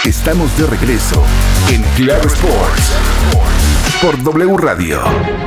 Estamos de regreso en Claro Sports por W Radio.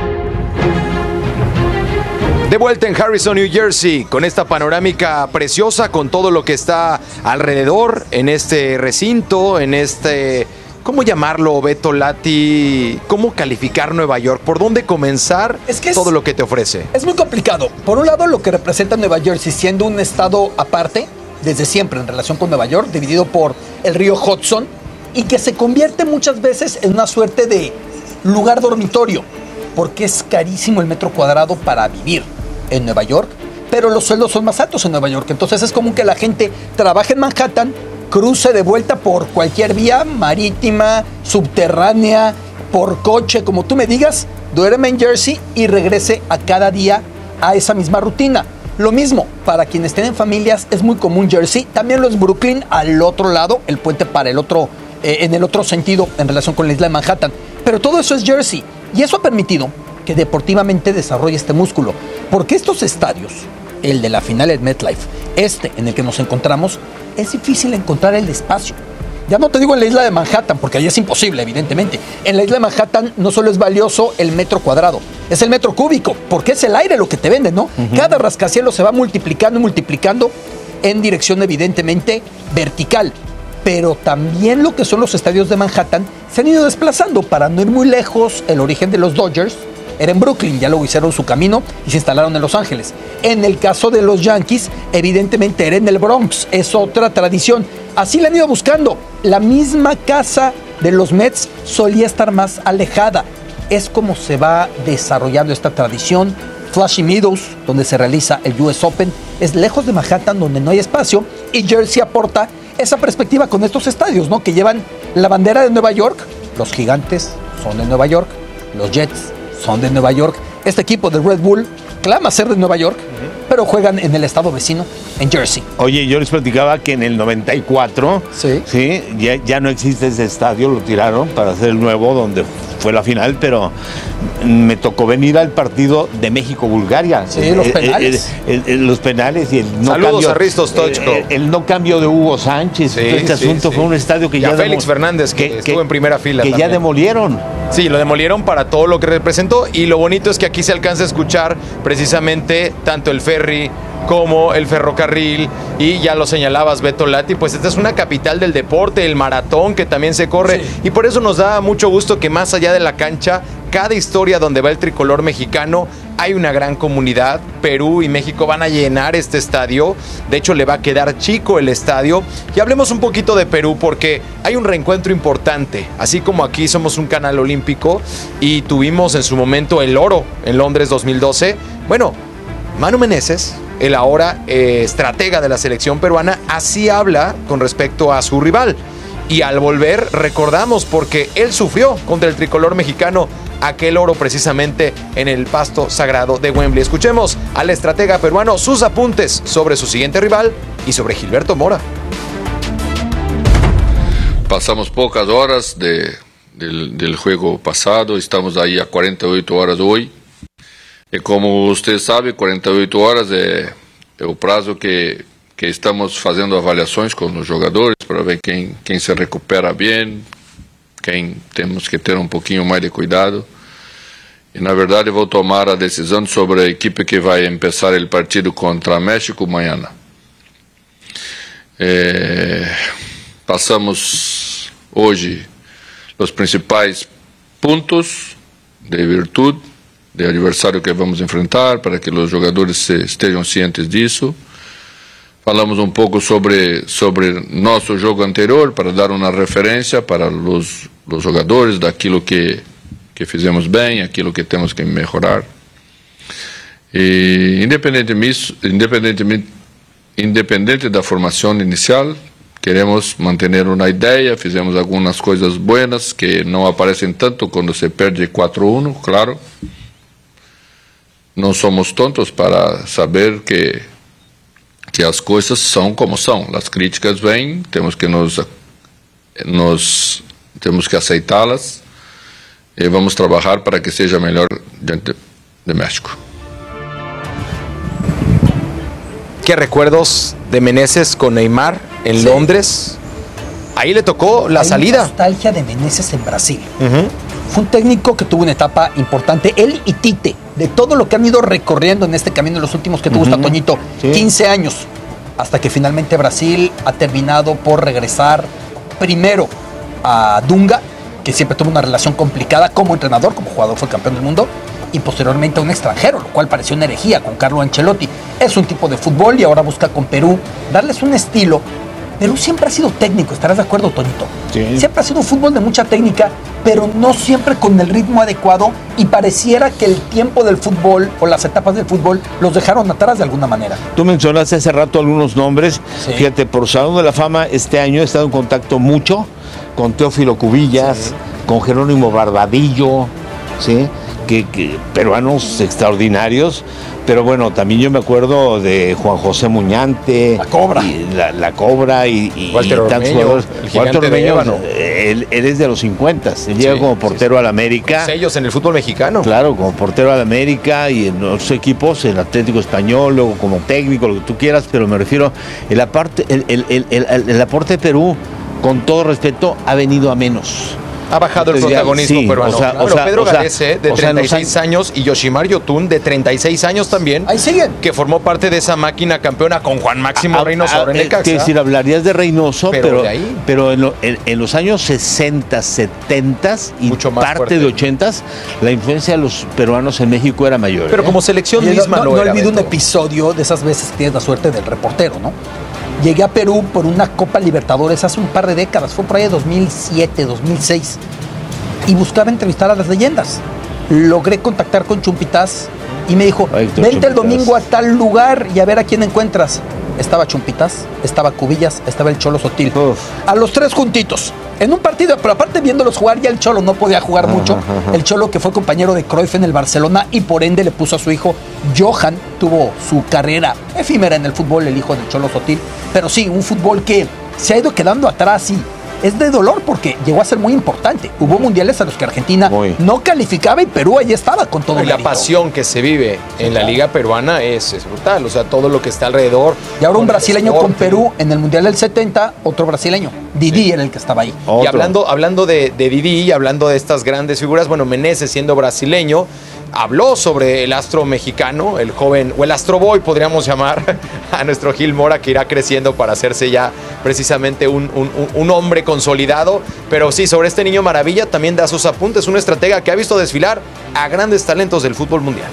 De vuelta en Harrison, New Jersey, con esta panorámica preciosa, con todo lo que está alrededor, en este recinto, en este... ¿Cómo llamarlo, Beto Lati? ¿Cómo calificar Nueva York? ¿Por dónde comenzar todo lo que te ofrece? Es muy complicado. Por un lado, lo que representa Nueva Jersey, siendo un estado aparte, desde siempre en relación con Nueva York, dividido por el río Hudson, y que se convierte muchas veces en una suerte de lugar dormitorio, porque es carísimo el metro cuadrado para vivir en Nueva York, pero los sueldos son más altos en Nueva York. Entonces es común que la gente trabaje en Manhattan, cruce de vuelta por cualquier vía marítima, subterránea, por coche, como tú me digas, duerme en Jersey y regrese a cada día a esa misma rutina. Lo mismo, para quienes tienen familias, es muy común Jersey, también lo es Brooklyn, al otro lado, el puente para el otro, en el otro sentido, en relación con la isla de Manhattan. Pero todo eso es Jersey, y eso ha permitido que deportivamente desarrolle este músculo, porque estos estadios, el de la final en MetLife, en el que nos encontramos, es difícil encontrar el espacio. Ya no te digo en la isla de Manhattan, porque ahí es imposible, evidentemente. En la isla de Manhattan no solo es valioso el metro cuadrado, es el metro cúbico, porque es el aire lo que te venden, ¿no? Cada rascacielos se va multiplicando y multiplicando en dirección evidentemente vertical. Pero también lo que son los estadios de Manhattan se han ido desplazando para no ir muy lejos. El origen de los Dodgers era en Brooklyn, ya luego hicieron su camino y se instalaron en Los Ángeles. En el caso de los Yankees, evidentemente era en el Bronx, es otra tradición. Así la han ido buscando. La misma casa de los Mets solía estar más alejada. Es como se va desarrollando esta tradición. Flushing Meadows, donde se realiza el US Open, es lejos de Manhattan, donde no hay espacio, y Jersey aporta esa perspectiva con estos estadios, ¿no? Que llevan la bandera de Nueva York. Los Gigantes son de Nueva York, los Jets son de Nueva York. Este equipo de Red Bull clama ser de Nueva York, pero juegan en el estado vecino, en Jersey. Oye, yo les platicaba que en el 94, ¿sí? Ya no existe ese estadio, lo tiraron para hacer el nuevo, donde fue la final, pero me tocó venir al partido de México-Bulgaria. Sí, los penales. Los penales y el no Saludos cambio. A Ristos Stoichkov. El no cambio de Hugo Sánchez. Sí, este asunto fue un estadio que y ya... a Félix Fernández, que estuvo en primera fila que también. ya demolieron. Sí, lo demolieron para todo lo que representó, y lo bonito es que aquí se alcanza a escuchar precisamente tanto el ferry como el ferrocarril, y ya lo señalabas, Beto Lati, pues esta es una capital del deporte, el maratón que también se corre, y por eso nos da mucho gusto que más allá de la cancha, cada historia donde va el tricolor mexicano, hay una gran comunidad. Perú y México van a llenar este estadio, de hecho le va a quedar chico el estadio. Y hablemos un poquito de Perú, porque hay un reencuentro importante, así como aquí somos un canal olímpico y tuvimos en su momento el oro en Londres 2012, bueno, Manu Meneses, el ahora estratega de la selección peruana, así habla con respecto a su rival. Y al volver recordamos, porque él sufrió contra el tricolor mexicano aquel oro precisamente en el pasto sagrado de Wembley. Escuchemos al estratega peruano sus apuntes sobre su siguiente rival y sobre Gilberto Mora. Pasamos pocas horas del juego pasado, estamos ahí a 48 horas hoy. Y como usted sabe, 48 horas é o prazo que estamos fazendo avaliações com os jogadores para ver quem se recupera bem, quem temos que ter um pouquinho mais de cuidado. E na verdade vou tomar a decisão sobre a equipe que vai começar o partido contra México amanhã. Passamos hoje os principais pontos de virtude de adversário que vamos enfrentar, para que os jogadores estejam cientes disso. Falamos um pouco sobre nosso jogo anterior, para dar uma referência para os jogadores daquilo que fizemos bem, aquilo que temos que melhorar. E independente da formação inicial, queremos manter uma ideia. Fizemos algumas coisas buenas que não aparecem tanto quando se perde 4-1, claro. Não somos tontos para saber que as coisas são como são. As críticas vêm, temos que aceitá-las e vamos trabalhar para que seja melhor diante de México. ¿Qué recuerdos de Meneses con Neymar en Londres? ahí le tocó la salida. Nostalgia de Menezes en Brasil. Fue un técnico que tuvo una etapa importante, él y Tite, de todo lo que han ido recorriendo en este camino en los últimos que tuvo Toñito, 15 años, hasta que finalmente Brasil ha terminado por regresar primero a Dunga, que siempre tuvo una relación complicada como entrenador, como jugador fue campeón del mundo, y posteriormente a un extranjero, lo cual pareció una herejía con Carlo Ancelotti. Es un tipo de fútbol y ahora busca con Perú darles un estilo. Perú siempre ha sido técnico, ¿estarás de acuerdo, Toñito? Sí. Siempre ha sido un fútbol de mucha técnica, pero no siempre con el ritmo adecuado, y pareciera que el tiempo del fútbol o las etapas del fútbol los dejaron atrás de alguna manera. Tú mencionaste hace rato algunos nombres. Sí. Fíjate, por Salón de la Fama este año he estado en contacto mucho con Teófilo Cubillas, con Jerónimo Barbadillo, ¿sí? Que peruanos extraordinarios. Pero bueno, también yo me acuerdo de Juan José Muñante, La Cobra, la Cobra y Walter tantos Ormeño, jugadores. el gigante Walter de Ormeño, ébano. él es de los 50, él llega como portero al América. Sellos en el fútbol mexicano. Claro, como portero al América y en otros equipos, el Atlético Español, luego como técnico, lo que tú quieras, pero me refiero, el aporte de Perú, con todo respeto, ha venido a menos. Ha bajado el protagonismo peruano. Pedro Galés, de 36 años, y Yoshimar Yotun, de 36 años también. Ahí siguen. Que formó parte de esa máquina campeona con Juan Máximo Reynoso ahora en Necaxa. Es decir, hablarías de Reynoso, Pero de ahí. pero en los años 60, 70 y Mucho más parte fuerte. de 80, la influencia de los peruanos en México era mayor. Pero como selección Oye, misma no era, olvido un Beto. episodio de esas veces que tienes la suerte del reportero, ¿no? Llegué a Perú por una Copa Libertadores hace un par de décadas, fue por ahí de 2007, 2006, y buscaba entrevistar a las leyendas. Logré contactar con Chumpitas y me dijo, Héctor vente el Chumpitas. domingo a tal lugar y a ver a quién encuentras. Estaba Chumpitas, estaba Cubillas, estaba el Cholo Sotil. Uf. A los tres juntitos. En un partido, pero aparte viéndolos jugar, ya el Cholo no podía jugar mucho. El Cholo, que fue compañero de Cruyff en el Barcelona y por ende le puso a su hijo Johan, tuvo su carrera efímera en el fútbol, el hijo del Cholo Sotil. Pero sí, un fútbol que se ha ido quedando atrás y es de dolor porque llegó a ser muy importante. Hubo mundiales a los que Argentina no calificaba y Perú ahí estaba con todo Y la mérito. pasión que se vive en la liga peruana es brutal, o sea, todo lo que está alrededor. Y ahora un con el brasileño Sporting. con Perú en el Mundial del 70, otro brasileño. Didi era el que estaba ahí. Y hablando de Didi y hablando de estas grandes figuras, bueno, Menezes, siendo brasileño, habló sobre el astro mexicano, el joven, o el astro boy podríamos llamar, a nuestro Gil Mora, que irá creciendo para hacerse ya precisamente un hombre consolidado. Pero sí, sobre este niño maravilla también da sus apuntes, un estratega que ha visto desfilar a grandes talentos del fútbol mundial.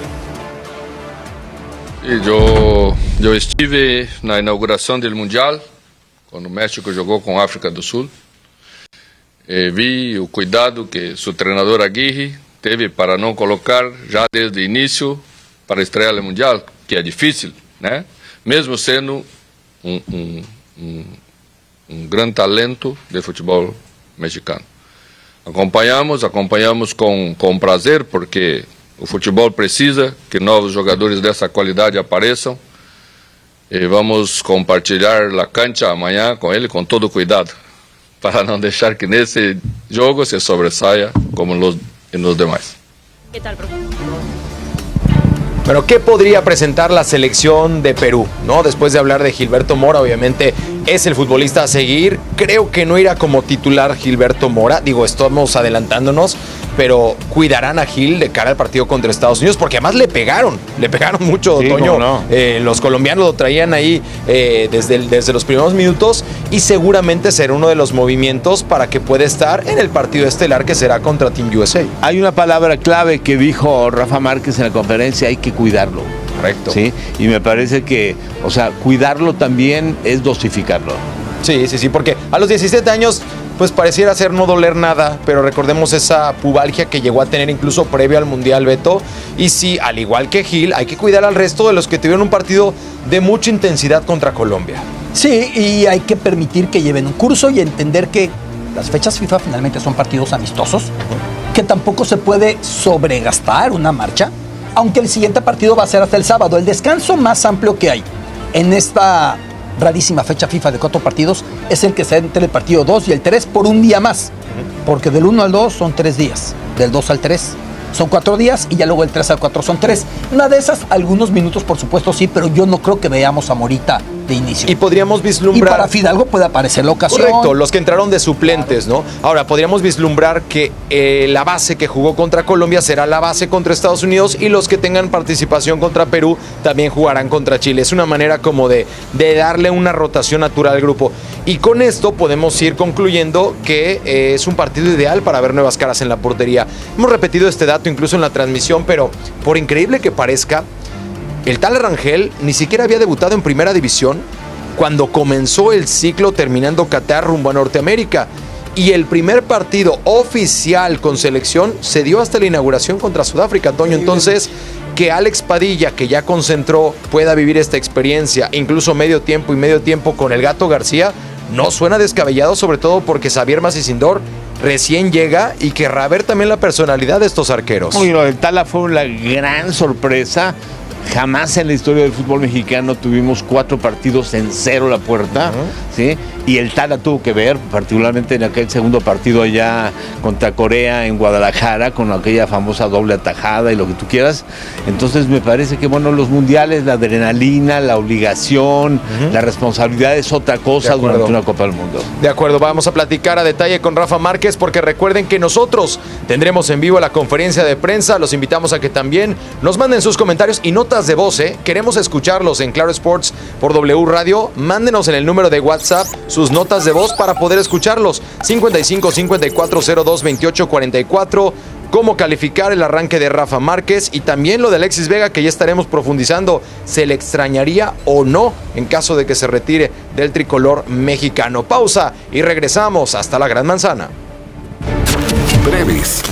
Eu estive na inauguração do Mundial, quando o México jogou com a África do Sul. Vi o cuidado que seu treinador Aguirre teve para não colocar já desde o início para estrear o Mundial, que é difícil, né? Mesmo sendo um grande talento de futebol mexicano. Acompanhamos com prazer, porque o futebol precisa que novos jogadores dessa qualidade apareçam. E vamos compartilhar a cancha amanhã com ele com todo cuidado, para não deixar que nesse jogo se sobressaia como en los demás. ¿Qué tal, profe? Pero ¿qué podría presentar la selección de Perú? ¿No? Después de hablar de Gilberto Mora, obviamente es el futbolista a seguir. Creo que no irá como titular Gilberto Mora. Digo, estamos adelantándonos, pero cuidarán a Gil de cara al partido contra Estados Unidos, porque además le pegaron mucho, Sí, Toño. cómo no. Los colombianos lo traían ahí desde los primeros minutos, y seguramente será uno de los movimientos para que pueda estar en el partido estelar que será contra Team USA. Hay una palabra clave que dijo Rafa Márquez en la conferencia: hay que cuidarlo. Correcto. ¿Sí? Y me parece que, o sea, cuidarlo también es dosificarlo. Sí, porque a los 17 años pues pareciera ser no doler nada, pero recordemos esa pubalgia que llegó a tener incluso previo al Mundial, Beto. Y sí, al igual que Gil, hay que cuidar al resto de los que tuvieron un partido de mucha intensidad contra Colombia. Sí, y hay que permitir que lleven un curso y entender que las fechas FIFA finalmente son partidos amistosos, que tampoco se puede sobregastar una marcha, aunque el siguiente partido va a ser hasta el sábado. El descanso más amplio que hay en esta rarísima fecha FIFA de 4 partidos es el que se da entre el partido 2 y el 3 por un día más, porque del 1 al 2 son 3 días, del 2 al 3 son 4 días y ya luego el 3 al 4 son 3. Una de esas, algunos minutos por supuesto sí, pero yo no creo que veamos a Morita de inicio. Y podríamos vislumbrar... Y para Fidalgo puede aparecer la ocasión. Correcto, los que entraron de suplentes, claro, ¿no? Ahora, podríamos vislumbrar que la base que jugó contra Colombia será la base contra Estados Unidos y los que tengan participación contra Perú también jugarán contra Chile. Es una manera como de darle una rotación natural al grupo. Y con esto podemos ir concluyendo que es un partido ideal para ver nuevas caras en la portería. Hemos repetido este dato incluso en la transmisión, pero por increíble que parezca, el tal Rangel ni siquiera había debutado en Primera División cuando comenzó el ciclo terminando Qatar rumbo a Norteamérica. Y el primer partido oficial con selección se dio hasta la inauguración contra Sudáfrica, Toño. Entonces, que Alex Padilla, que ya concentró, pueda vivir esta experiencia, incluso medio tiempo y medio tiempo con el Gato García, no suena descabellado, sobre todo porque Xavier Macisindor recién llega y querrá ver también la personalidad de estos arqueros. Uy, lo del Tala fue la gran sorpresa. Jamás en la historia del fútbol mexicano tuvimos 4 partidos en 0 la puerta, ¿sí? Y el Tala tuvo que ver, particularmente en aquel segundo partido allá contra Corea en Guadalajara, con aquella famosa doble atajada y lo que tú quieras. Entonces me parece que, bueno, los mundiales, la adrenalina, la obligación, la responsabilidad es otra cosa durante una Copa del Mundo. De acuerdo, vamos a platicar a detalle con Rafa Márquez, porque recuerden que nosotros tendremos en vivo la conferencia de prensa. Los invitamos a que también nos manden sus comentarios y notas de voz, ¿eh? Queremos escucharlos en Claro Sports por W Radio. Mándenos en el número de WhatsApp sus notas de voz para poder escucharlos. 55 54 02 28 44. Cómo calificar el arranque de Rafa Márquez y también lo de Alexis Vega, que ya estaremos profundizando. ¿Se le extrañaría o no en caso de que se retire del tricolor mexicano? Pausa y regresamos hasta la Gran Manzana. Breves.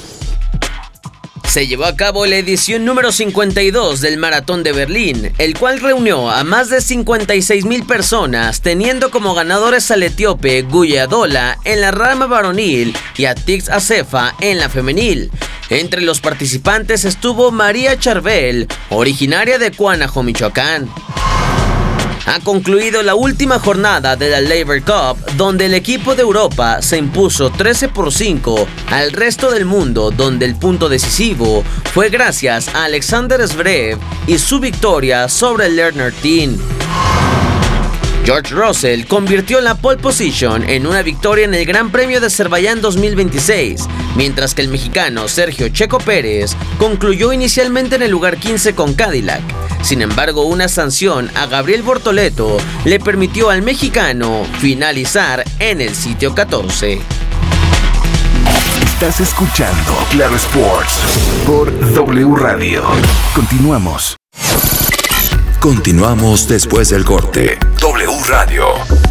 Se llevó a cabo la edición número 52 del Maratón de Berlín, el cual reunió a más de 56,000 personas, teniendo como ganadores al etíope Guye Adola en la rama varonil y a Tix Acefa en la femenil. Entre los participantes estuvo María Charbel, originaria de Cuanajo, Michoacán. Ha concluido la última jornada de la Laver Cup, donde el equipo de Europa se impuso 13-5 al resto del mundo, donde el punto decisivo fue gracias a Alexander Zverev y su victoria sobre Lerner Team. George Russell convirtió la pole position en una victoria en el Gran Premio de Azerbaiyán 2026, mientras que el mexicano Sergio Checo Pérez concluyó inicialmente en el lugar 15 con Cadillac. Sin embargo, una sanción a Gabriel Bortoleto le permitió al mexicano finalizar en el sitio 14. Estás escuchando Claro Sports por W Radio. Continuamos. Continuamos después del corte. W Radio.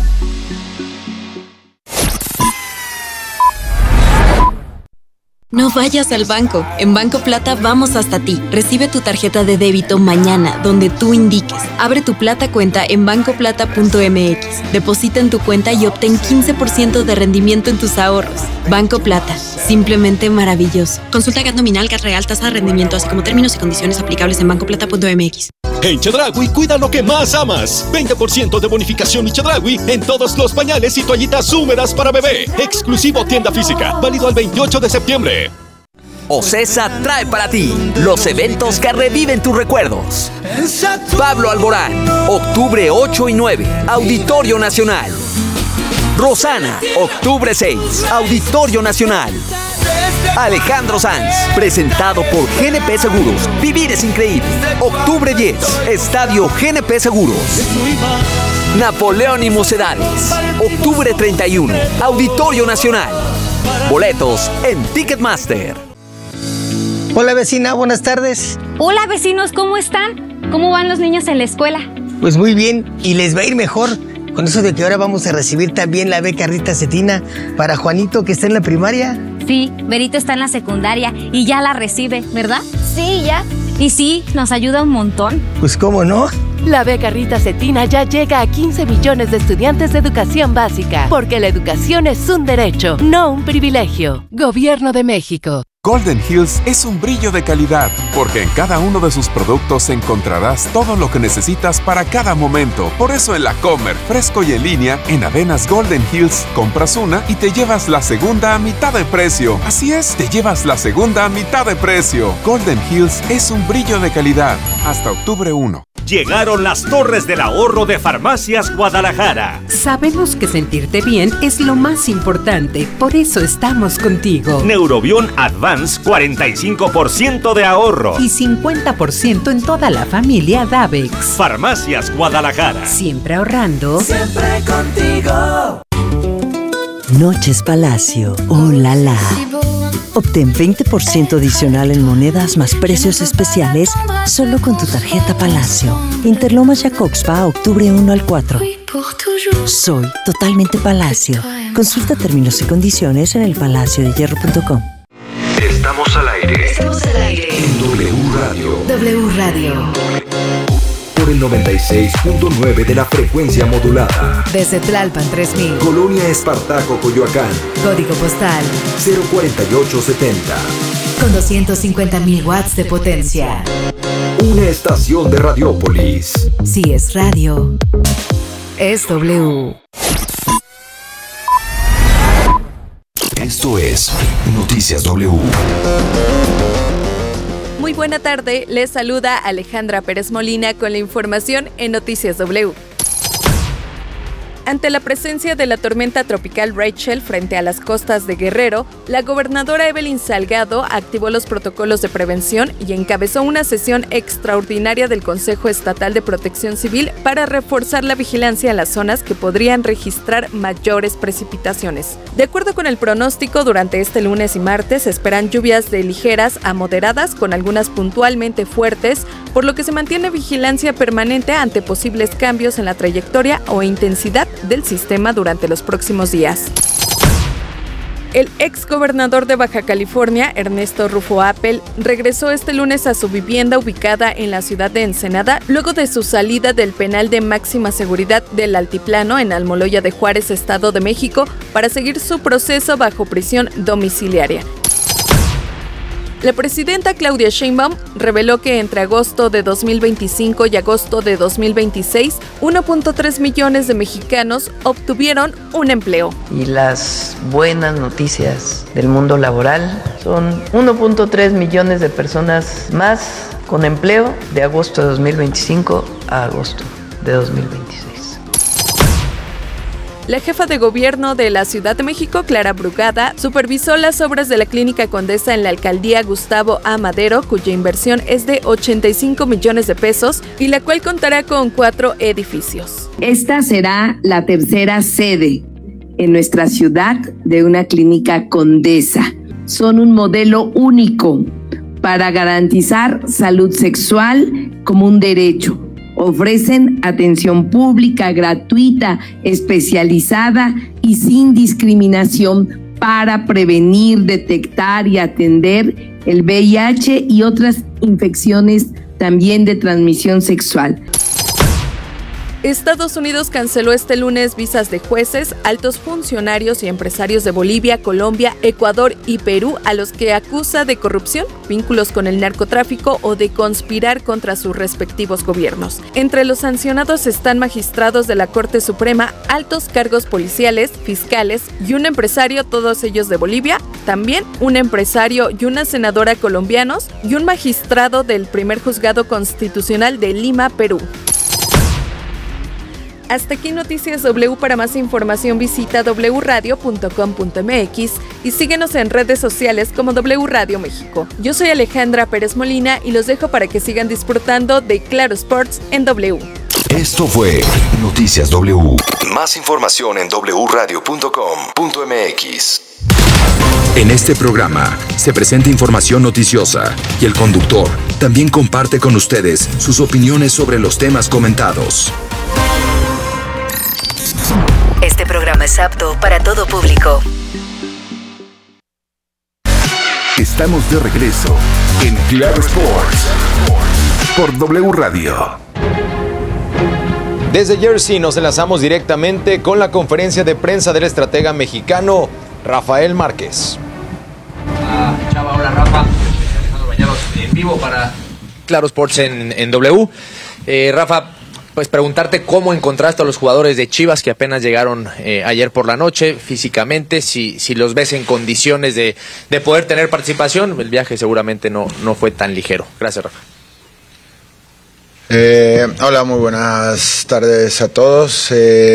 No vayas al banco. En Banco Plata vamos hasta ti. Recibe tu tarjeta de débito mañana, donde tú indiques. Abre tu Plata cuenta en bancoplata.mx. Deposita en tu cuenta y obtén 15% de rendimiento en tus ahorros. Banco Plata. Simplemente maravilloso. Consulta GAT nominal, GAT real, tasa de rendimiento, así como términos y condiciones aplicables en bancoplata.mx. En Chedraui cuida lo que más amas. 20% de bonificación y Chedraui en todos los pañales y toallitas húmedas para bebé. Exclusivo tienda física. Válido al 28 de septiembre. OCESA trae para ti los eventos que reviven tus recuerdos. Pablo Alborán, octubre 8 y 9, Auditorio Nacional. Rosana, octubre 6, Auditorio Nacional. Alejandro Sanz, presentado por GNP Seguros. Vivir es increíble. Octubre 10, Estadio GNP Seguros. Napoleón y Mocedades, octubre 31, Auditorio Nacional. Boletos en Ticketmaster. Hola vecina, buenas tardes. Hola vecinos, ¿cómo están? ¿Cómo van los niños en la escuela? Pues muy bien, y les va a ir mejor con eso de que ahora vamos a recibir también la beca Rita Cetina para Juanito, que está en la primaria. Sí, Berito está en la secundaria y ya la recibe, ¿verdad? Sí, ya. Y sí, nos ayuda un montón. Pues cómo no. La beca Rita Cetina ya llega a 15 millones de estudiantes de educación básica, porque la educación es un derecho, no un privilegio. Gobierno de México. Golden Hills es un brillo de calidad, porque en cada uno de sus productos encontrarás todo lo que necesitas para cada momento. Por eso en la Comer, fresco y en línea, en Avenas Golden Hills, compras una y te llevas la segunda a mitad de precio. Así es, te llevas la segunda a mitad de precio. Golden Hills es un brillo de calidad. Hasta octubre 1. Llegaron las Torres del Ahorro de Farmacias Guadalajara. Sabemos que sentirte bien es lo más importante, por eso estamos contigo. Neurobion Advance, 45% de ahorro. Y 50% en toda la familia Davex. Farmacias Guadalajara. Siempre ahorrando. Siempre contigo. Noches Palacio. ¡Oh, la la! Obtén 20% adicional en monedas más precios especiales solo con tu tarjeta Palacio. Interlomas Jacobspa, octubre 1 al 4. Soy totalmente Palacio. Consulta términos y condiciones en elpalaciodehierro.com. Estamos al aire. En W Radio. W Radio. Por el 96.9 de la frecuencia modulada. Desde Tlalpan 3000. Colonia Espartaco, Coyoacán. Código postal 04870. Con 250.000 watts de potencia. Una estación de Radiópolis. Si es radio, es W. Esto es Noticias W. Muy buena tarde, les saluda Alejandra Pérez Molina con la información en Noticias W. Ante la presencia de la tormenta tropical Rachel frente a las costas de Guerrero, la gobernadora Evelyn Salgado activó los protocolos de prevención y encabezó una sesión extraordinaria del Consejo Estatal de Protección Civil para reforzar la vigilancia en las zonas que podrían registrar mayores precipitaciones. De acuerdo con el pronóstico, durante este lunes y martes se esperan lluvias de ligeras a moderadas con algunas puntualmente fuertes, por lo que se mantiene vigilancia permanente ante posibles cambios en la trayectoria o intensidad del sistema durante los próximos días. El ex gobernador de Baja California, Ernesto Rufo Appel, regresó este lunes a su vivienda ubicada en la ciudad de Ensenada, luego de su salida del penal de máxima seguridad del Altiplano en Almoloya de Juárez, Estado de México, para seguir su proceso bajo prisión domiciliaria. La presidenta Claudia Sheinbaum reveló que entre agosto de 2025 y agosto de 2026, 1.3 millones de mexicanos obtuvieron un empleo. Y las buenas noticias del mundo laboral son 1.3 millones de personas más con empleo de agosto de 2025 a agosto de 2026. La jefa de gobierno de la Ciudad de México, Clara Brugada, supervisó las obras de la Clínica Condesa en la alcaldía Gustavo A. Madero, cuya inversión es de 85 millones de pesos y la cual contará con 4 edificios. Esta será la tercera sede en nuestra ciudad de una clínica Condesa. Son un modelo único para garantizar salud sexual como un derecho. Ofrecen atención pública, gratuita, especializada y sin discriminación para prevenir, detectar y atender el VIH y otras infecciones también de transmisión sexual. Estados Unidos canceló este lunes visas de jueces, altos funcionarios y empresarios de Bolivia, Colombia, Ecuador y Perú a los que acusa de corrupción, vínculos con el narcotráfico o de conspirar contra sus respectivos gobiernos. Entre los sancionados están magistrados de la Corte Suprema, altos cargos policiales, fiscales y un empresario, todos ellos de Bolivia, también un empresario y una senadora colombianos y un magistrado del primer juzgado constitucional de Lima, Perú. Hasta aquí Noticias W. Para más información visita wradio.com.mx y síguenos en redes sociales como W Radio México. Yo soy Alejandra Pérez Molina y los dejo para que sigan disfrutando de Claro Sports en W. Esto fue Noticias W. Más información en wradio.com.mx. En este programa se presenta información noticiosa y el conductor también comparte con ustedes sus opiniones sobre los temas comentados. Este programa es apto para todo público. Estamos de regreso en Claro Sports por W Radio. Desde Jersey nos enlazamos directamente con la conferencia de prensa del estratega mexicano Rafael Márquez. Hola Chava, hola Rafa. Alejandro Bañados en vivo para Claro Sports en W. Rafa, pues preguntarte cómo encontraste a los jugadores de Chivas que apenas llegaron ayer por la noche físicamente, si los ves en condiciones de poder tener participación. El viaje seguramente no fue tan ligero. Gracias, Rafa. Hola, muy buenas tardes a todos.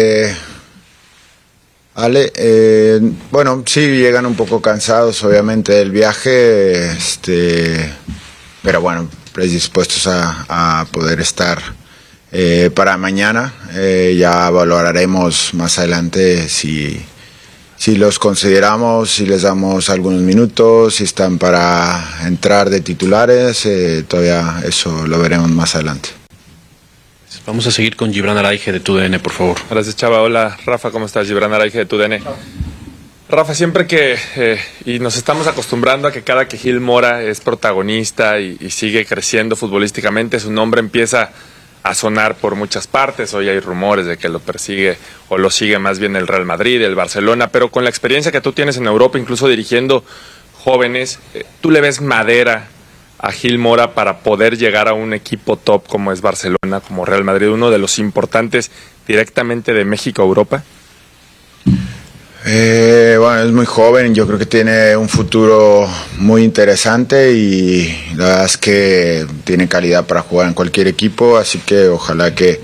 Ale, bueno, sí, llegan un poco cansados obviamente del viaje, pero bueno, predispuestos a poder estar para mañana. Ya valoraremos más adelante si los consideramos, si les damos algunos minutos, si están para entrar de titulares, todavía eso lo veremos más adelante. Vamos a seguir con Gibran Araige de TUDN, por favor. Gracias, Chava. Hola, Rafa, ¿cómo estás? Gibran Araige de TUDN. Rafa, siempre que, y nos estamos acostumbrando a que cada que Gil Mora es protagonista y sigue creciendo futbolísticamente, su nombre empieza a sonar por muchas partes. Hoy hay rumores de que lo persigue o lo sigue más bien el Real Madrid, el Barcelona, pero con la experiencia que tú tienes en Europa, incluso dirigiendo jóvenes, ¿tú le ves madera a Gil Mora para poder llegar a un equipo top como es Barcelona, como Real Madrid, uno de los importantes directamente de México a Europa? Bueno, es muy joven, yo creo que tiene un futuro muy interesante y la verdad es que tiene calidad para jugar en cualquier equipo, así que ojalá que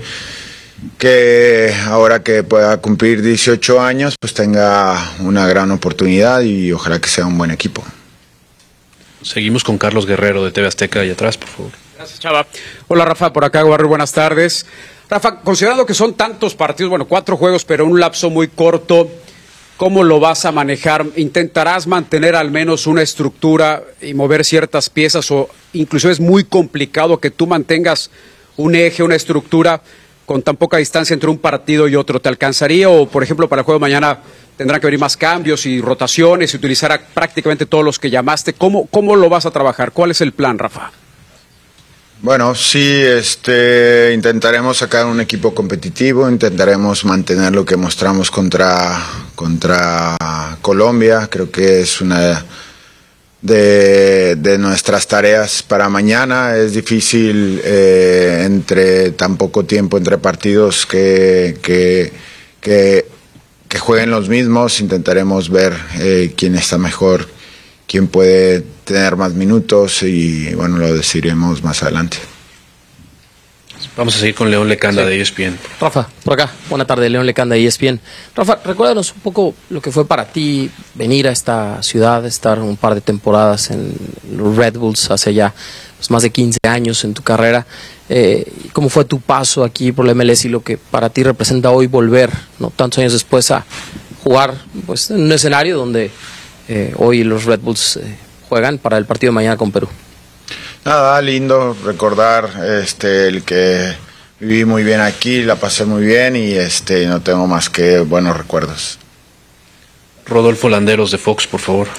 ahora que pueda cumplir 18 años pues tenga una gran oportunidad y ojalá que sea un buen equipo. Seguimos con Carlos Guerrero de TV Azteca y atrás, por favor. Gracias, Chava. Hola, Rafa, por acá, Barrio, buenas tardes. Rafa, considerando que son tantos partidos, bueno, 4 juegos, pero un lapso muy corto, ¿cómo lo vas a manejar? ¿Intentarás mantener al menos una estructura y mover ciertas piezas o incluso es muy complicado que tú mantengas un eje, una estructura con tan poca distancia entre un partido y otro? ¿Te alcanzaría o, por ejemplo, para el juego de mañana tendrán que venir más cambios y rotaciones y utilizar a prácticamente todos los que llamaste? ¿Cómo lo vas a trabajar? ¿Cuál es el plan, Rafa? Bueno, sí, intentaremos sacar un equipo competitivo, intentaremos mantener lo que mostramos contra Colombia. Creo que es una de nuestras tareas para mañana. Es difícil entre tan poco tiempo entre partidos que jueguen los mismos. Intentaremos ver quién está mejor, quién puede tener más minutos y bueno, lo decidiremos más adelante. Vamos a seguir con León Lecanda de ESPN. Rafa, por acá, buena tarde, León Lecanda de ESPN. Rafa, recuérdanos un poco lo que fue para ti venir a esta ciudad, estar un par de temporadas en los Red Bulls hace ya pues, más de 15 años en tu carrera. ¿Cómo fue tu paso aquí por la MLS y lo que para ti representa hoy volver, ¿no? tantos años después, a jugar pues, en un escenario donde hoy los Red Bulls juegan para el partido de mañana con Perú? Nada, lindo recordar el que viví muy bien aquí, la pasé muy bien y no tengo más que buenos recuerdos. Rodolfo Landeros de Fox, por favor.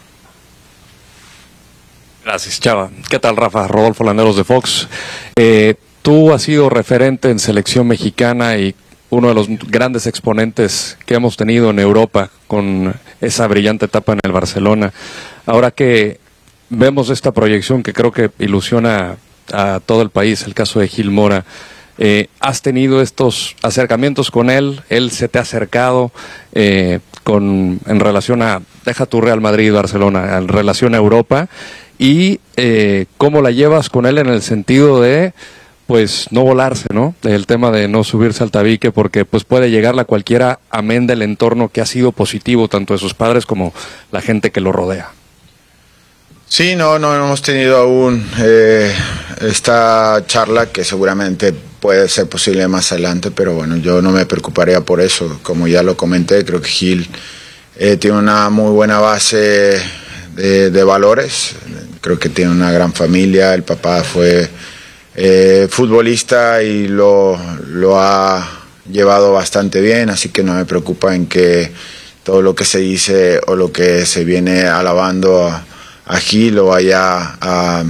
Gracias, Chava. ¿Qué tal, Rafa? Rodolfo Landeros de Fox. Tú has sido referente en selección mexicana y uno de los grandes exponentes que hemos tenido en Europa con esa brillante etapa en el Barcelona. Ahora que vemos esta proyección que creo que ilusiona a todo el país, el caso de Gil Mora, ¿has tenido estos acercamientos con él? ¿Él se te ha acercado en relación a, deja tu Real Madrid, Barcelona, en relación a Europa? ¿Y cómo la llevas con él en el sentido de pues no volarse, ¿no? El tema de no subirse al tabique porque pues puede llegarle a cualquiera, amén del entorno que ha sido positivo tanto de sus padres como la gente que lo rodea? Sí, no hemos tenido aún esta charla que seguramente puede ser posible más adelante, pero bueno, yo no me preocuparía por eso. Como ya lo comenté, creo que Gil tiene una muy buena base de valores. Creo que tiene una gran familia, el papá fue futbolista y lo ha llevado bastante bien, así que no me preocupa en que todo lo que se dice o lo que se viene alabando a Gil lo vaya a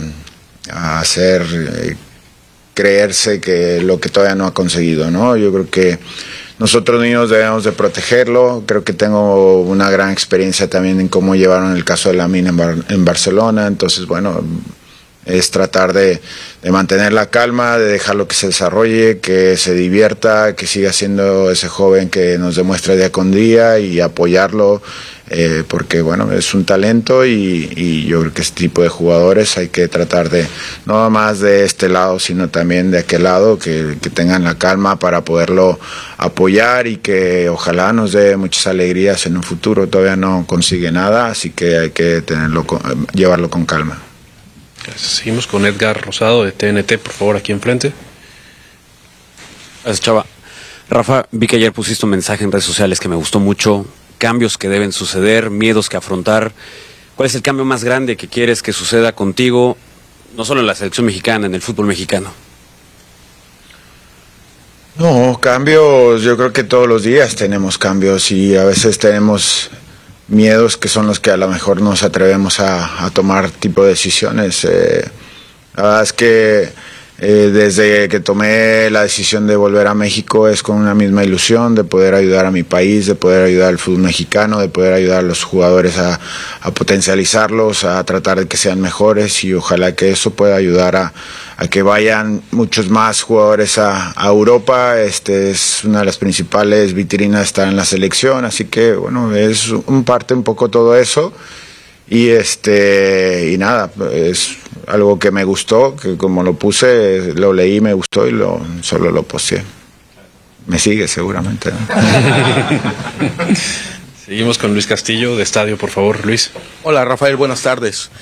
hacer creerse que lo que todavía no ha conseguido, ¿no? Yo creo que nosotros mismos debemos de protegerlo. Creo que tengo una gran experiencia también en cómo llevaron el caso de Lamine en Barcelona. Entonces, bueno, es tratar de mantener la calma, de dejarlo que se desarrolle, que se divierta, que siga siendo ese joven que nos demuestra día con día y apoyarlo, porque bueno, es un talento y yo creo que este tipo de jugadores hay que tratar de, no más de este lado, sino también de aquel lado, que tengan la calma para poderlo apoyar y que ojalá nos dé muchas alegrías en un futuro. Todavía no consigue nada, así que hay que llevarlo con calma. Gracias. Seguimos con Edgar Rosado de TNT, por favor, aquí enfrente. Gracias, Chava. Rafa, vi que ayer pusiste un mensaje en redes sociales que me gustó mucho. Cambios que deben suceder, miedos que afrontar. ¿Cuál es el cambio más grande que quieres que suceda contigo, no solo en la selección mexicana, en el fútbol mexicano? No, cambios, yo creo que todos los días tenemos cambios y a veces tenemos miedos que son los que a lo mejor nos atrevemos a tomar tipo de decisiones. La verdad es que desde que tomé la decisión de volver a México es con una misma ilusión de poder ayudar a mi país, de poder ayudar al fútbol mexicano, de poder ayudar a los jugadores a potencializarlos, a tratar de que sean mejores y ojalá que eso pueda ayudar a que vayan muchos más jugadores a Europa. Es una de las principales vitrinas estar en la selección, así que bueno, es un parte un poco todo eso. Y nada, es algo que me gustó, que como lo puse, lo leí, me gustó y solo lo posteé. Me sigue seguramente, ¿no? Seguimos con Luis Castillo de Estadio, por favor, Luis. Hola, Rafael, buenas tardes.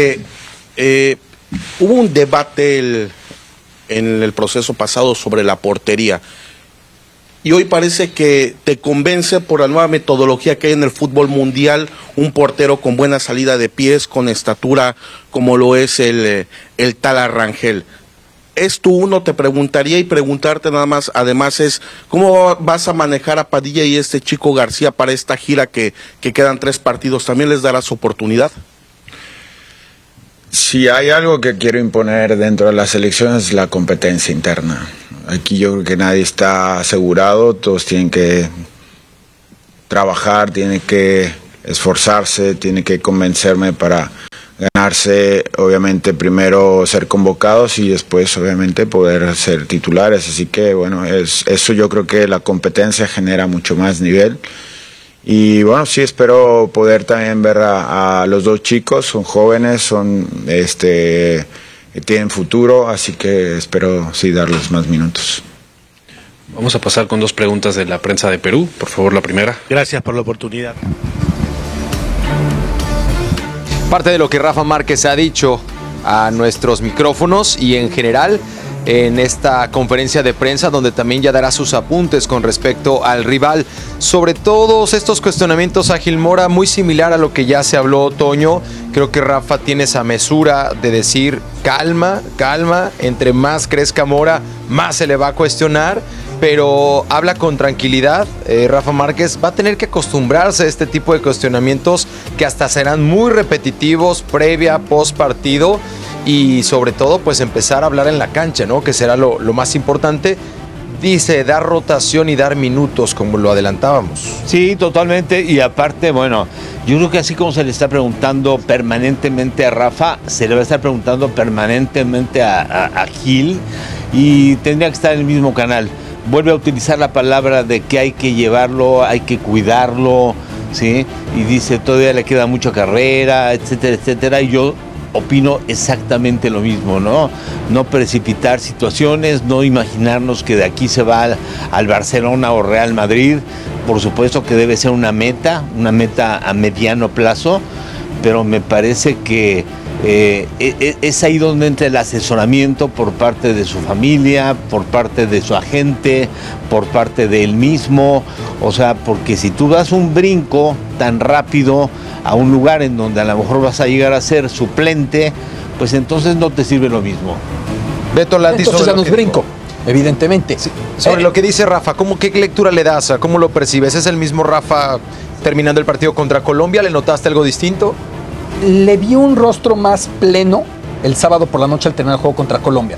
Hubo un debate en el proceso pasado sobre la portería. Y hoy parece que te convence por la nueva metodología que hay en el fútbol mundial, un portero con buena salida de pies, con estatura, como lo es el Tala Rangel. Es tú uno, te preguntaría y preguntarte nada más, además es, ¿cómo vas a manejar a Padilla y este Chico García para esta gira que quedan 3 partidos? ¿También les darás oportunidad? Si hay algo que quiero imponer dentro de la selección es la competencia interna. Aquí yo creo que nadie está asegurado, todos tienen que trabajar, tienen que esforzarse, tienen que convencerme para ganarse, obviamente primero ser convocados y después obviamente poder ser titulares. Así que bueno, eso yo creo que la competencia genera mucho más nivel. Y bueno, sí espero poder también ver a los 2 chicos, son jóvenes, que tienen futuro, así que espero sí darles más minutos. Vamos a pasar con 2 preguntas de la prensa de Perú, por favor, la primera. Gracias por la oportunidad. Parte de lo que Rafa Márquez ha dicho a nuestros micrófonos y en general en esta conferencia de prensa donde también ya dará sus apuntes con respecto al rival. Sobre todos estos cuestionamientos a Gil Mora, muy similar a lo que ya se habló, Toño. Creo que Rafa tiene esa mesura de decir calma, calma, entre más crezca Mora, más se le va a cuestionar, pero habla con tranquilidad. Rafa Márquez va a tener que acostumbrarse a este tipo de cuestionamientos que hasta serán muy repetitivos previa, post partido. Y sobre todo, pues empezar a hablar en la cancha, ¿no? Que será lo más importante. Dice, dar rotación y dar minutos, como lo adelantábamos. Sí, totalmente. Y aparte, bueno, yo creo que así como se le está preguntando permanentemente a Rafa, se le va a estar preguntando permanentemente a Gil. Y tendría que estar en el mismo canal. Vuelve a utilizar la palabra de que hay que llevarlo, hay que cuidarlo, ¿sí? Y dice, todavía le queda mucha carrera, etcétera, etcétera. Y yo opino exactamente lo mismo, ¿no? No precipitar situaciones, no imaginarnos que de aquí se va al Barcelona o Real Madrid. Por supuesto que debe ser una meta a mediano plazo, pero me parece que es ahí donde entra el asesoramiento por parte de su familia, por parte de su agente, por parte de él mismo. O sea, porque si tú das un brinco tan rápido a un lugar en donde a lo mejor vas a llegar a ser suplente, pues entonces no te sirve lo mismo. Beto Lati, entonces danos brinco, evidentemente. Sí, sobre lo que dice Rafa, ¿qué lectura le das? ¿Cómo lo percibes? ¿Es el mismo Rafa terminando el partido contra Colombia? ¿Le notaste algo distinto? Le vi un rostro más pleno el sábado por la noche al terminar el juego contra Colombia.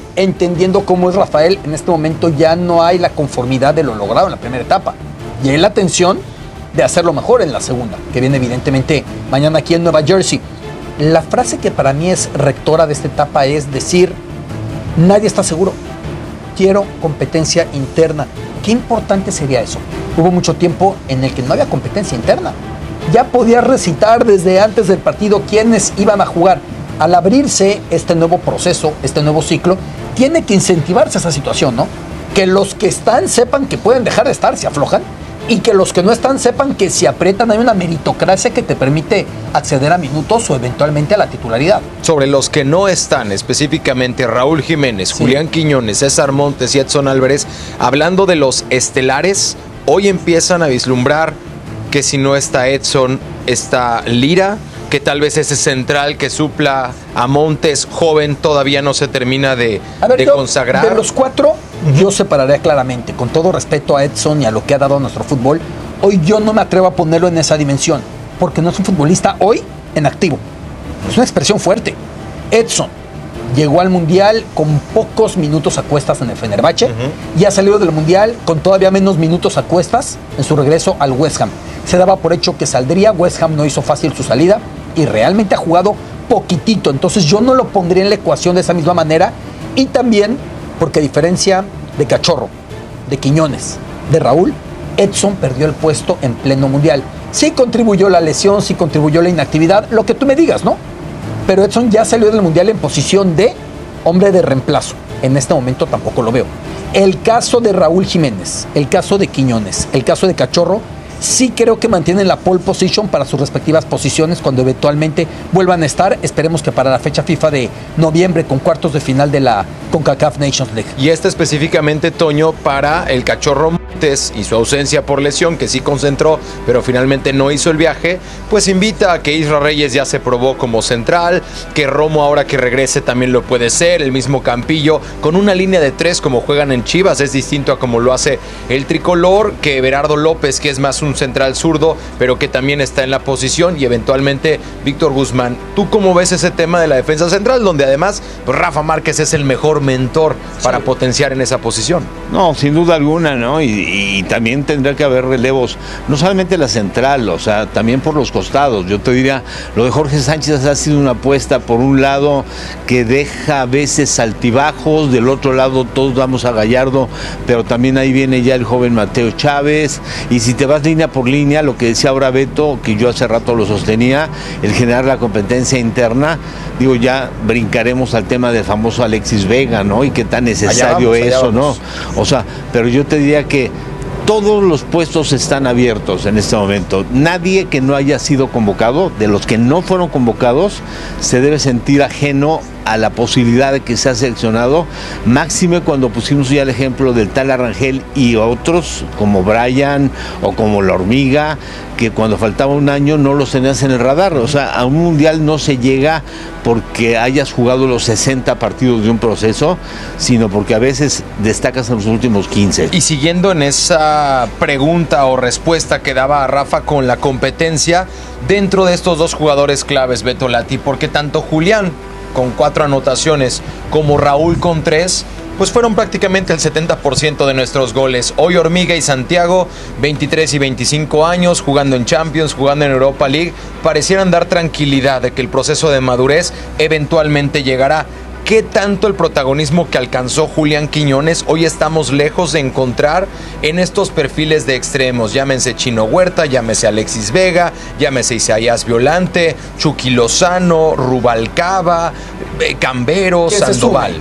entendiendo cómo es Rafael, en este momento ya no hay la conformidad de lo logrado en la primera etapa. Y hay la tensión de hacerlo mejor en la segunda, que viene evidentemente mañana aquí en Nueva Jersey. La frase que para mí es rectora de esta etapa es decir, nadie está seguro, quiero competencia interna. Qué importante sería eso. Hubo mucho tiempo en el que no había competencia interna. Ya podías recitar desde antes del partido quiénes iban a jugar. Al abrirse este nuevo proceso, este nuevo ciclo, tiene que incentivarse esa situación, ¿no? Que los que están sepan que pueden dejar de estar si aflojan, y que los que no están sepan que si aprietan hay una meritocracia que te permite acceder a minutos o eventualmente a la titularidad. Sobre los que no están, específicamente Raúl Jiménez, Julián Quiñones, César Montes y Edson Álvarez, hablando de los estelares, hoy empiezan a vislumbrar que si no está Edson, está Lira, que tal vez ese central que supla a Montes, joven, todavía no se termina de consagrar. De los cuatro, yo separaría claramente, con todo respeto a Edson y a lo que ha dado a nuestro fútbol, hoy yo no me atrevo a ponerlo en esa dimensión, porque no es un futbolista hoy en activo. Es una expresión fuerte. Edson llegó al Mundial con pocos minutos a cuestas en el Fenerbahce y ha salido del Mundial con todavía menos minutos a cuestas en su regreso al West Ham. Se daba por hecho que saldría, West Ham no hizo fácil su salida y realmente ha jugado poquitito, entonces yo no lo pondría en la ecuación de esa misma manera, y también porque a diferencia de Cachorro, de Quiñones, de Raúl, Edson perdió el puesto en pleno Mundial. Sí contribuyó la lesión, sí contribuyó la inactividad, lo que tú me digas, ¿no? Pero Edson ya salió del Mundial en posición de hombre de reemplazo. En este momento tampoco lo veo. El caso de Raúl Jiménez, el caso de Quiñones, el caso de Cachorro, sí creo que mantienen la pole position para sus respectivas posiciones cuando eventualmente vuelvan a estar. Esperemos que para la fecha FIFA de noviembre, con cuartos de final de la CONCACAF Nations League. Y específicamente, Toño, para el Cachorro Montes y su ausencia por lesión, que sí concentró, pero finalmente no hizo el viaje, pues invita a que Isra Reyes ya se probó como central, que Romo ahora que regrese también lo puede ser, el mismo Campillo, con una línea de 3 como juegan en Chivas, es distinto a como lo hace el tricolor, que Everardo López, que es más un central zurdo, pero que también está en la posición, y eventualmente Víctor Guzmán. ¿Tú cómo ves ese tema de la defensa central, donde además pues, Rafa Márquez es el mejor mentor para potenciar en esa posición? No, sin duda alguna, ¿no? Y también tendrá que haber relevos, no solamente la central, o sea, también por los costados. Yo te diría, lo de Jorge Sánchez ha sido una apuesta, por un lado, que deja a veces altibajos, del otro lado todos vamos a Gallardo, pero también ahí viene ya el joven Mateo Chávez, y si te vas línea por línea, lo que decía ahora Beto, que yo hace rato lo sostenía, el generar la competencia interna, digo, ya brincaremos al tema del famoso Alexis Vega, ¿no? Y qué tan necesario eso, ¿no? O sea, pero yo te diría que todos los puestos están abiertos en este momento. Nadie que no haya sido convocado, de los que no fueron convocados, se debe sentir ajeno a la posibilidad de que sea seleccionado, máxime cuando pusimos ya el ejemplo del tal Arrangel y otros, como Brian o como La Hormiga, que cuando faltaba un año no los tenías en el radar. O sea, a un mundial no se llega porque hayas jugado los 60 partidos de un proceso, sino porque a veces destacas en los últimos 15. Y siguiendo en esa pregunta o respuesta que daba a Rafa con la competencia, dentro de estos dos jugadores claves, Beto Lati, porque tanto Julián con 4 anotaciones como Raúl con 3, pues fueron prácticamente el 70% de nuestros goles. Hoy Hormiga y Santiago, 23 y 25 años, jugando en Champions, jugando en Europa League, parecieran dar tranquilidad de que el proceso de madurez eventualmente llegará. ¿Qué tanto el protagonismo que alcanzó Julián Quiñones hoy estamos lejos de encontrar en estos perfiles de extremos? Llámense Chino Huerta, llámese Alexis Vega, llámese Isaías Violante, Chucky Lozano, Rubalcaba, Cambero, Sandoval.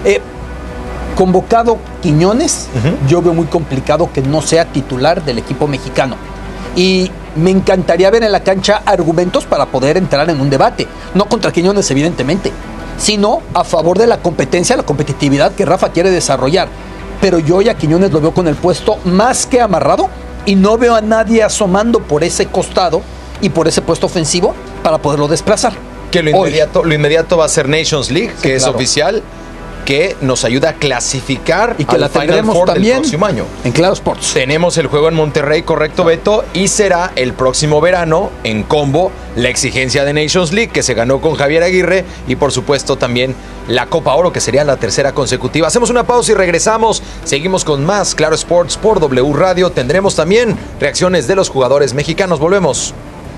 Convocado Quiñones, yo veo muy complicado que no sea titular del equipo mexicano. Y me encantaría ver en la cancha argumentos para poder entrar en un debate. No contra Quiñones, evidentemente, sino a favor de la competencia, la competitividad que Rafa quiere desarrollar. Pero yo ya a Quiñones lo veo con el puesto más que amarrado y no veo a nadie asomando por ese costado y por ese puesto ofensivo para poderlo desplazar. Que lo inmediato va a ser Nations League, sí, que es oficial. que nos ayuda a clasificar y que al la Final tendremos Four también del próximo año. En Claro Sports. Tenemos el juego en Monterrey, correcto, Beto, y será el próximo verano en combo la exigencia de Nations League que se ganó con Javier Aguirre y por supuesto también la Copa Oro, que sería la tercera consecutiva. Hacemos una pausa y regresamos. Seguimos con más Claro Sports por W Radio. Tendremos también reacciones de los jugadores mexicanos. Volvemos.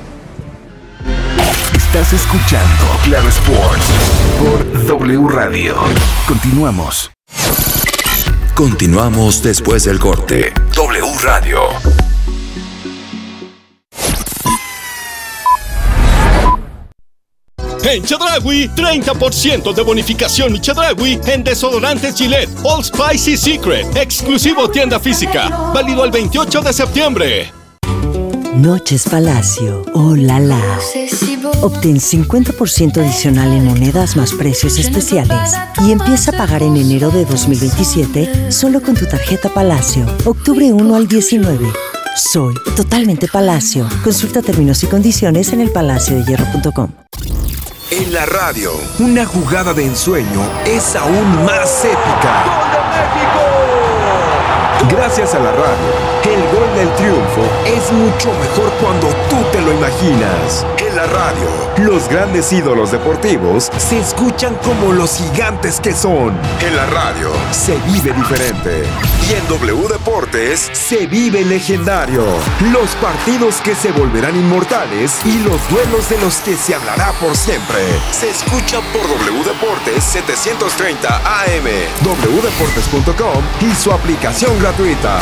Estás escuchando Claro Sports por W Radio. Continuamos. Continuamos después del corte. W Radio. En Chedraui, 30% de bonificación Chedraui en desodorantes Gillette, Old Spicy Secret, exclusivo tienda física, válido el 28 de septiembre. Noches Palacio, oh la la. Obtén 50% adicional en monedas más precios especiales y empieza a pagar en enero de 2027 solo con tu tarjeta Palacio, octubre 1 al 19. Soy totalmente Palacio. Consulta términos y condiciones en elpalaciodehierro.com. En la radio, una jugada de ensueño es aún más épica. ¡Gol de México! Gracias a la radio, el gol del triunfo es mucho mejor cuando tú te lo imaginas. En la radio, los grandes ídolos deportivos se escuchan como los gigantes que son. En la radio, se vive diferente. Y en W Deportes, se vive legendario. Los partidos que se volverán inmortales y los duelos de los que se hablará por siempre. Se escucha por W Deportes 730 AM, wdeportes.com y su aplicación gratuita.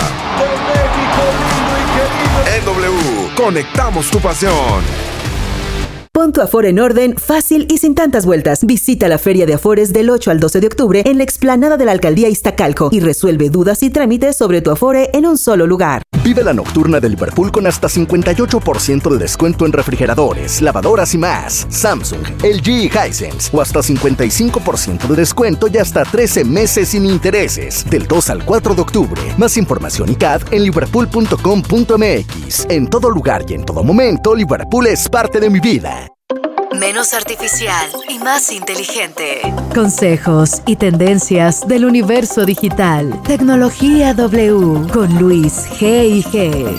En W, conectamos tu pasión. Pon tu Afore en orden, fácil y sin tantas vueltas. Visita la Feria de Afores del 8 al 12 de octubre en la explanada de la Alcaldía Iztacalco y resuelve dudas y trámites sobre tu Afore en un solo lugar. Vive la nocturna de Liverpool con hasta 58% de descuento en refrigeradores, lavadoras y más. Samsung, LG y Hisense. O hasta 55% de descuento y hasta 13 meses sin intereses. Del 2 al 4 de octubre. Más información y CAD en liverpool.com.mx. En todo lugar y en todo momento, Liverpool es parte de mi vida. Menos artificial y más inteligente. Consejos y tendencias del universo digital. Tecnología W con Luis G&G.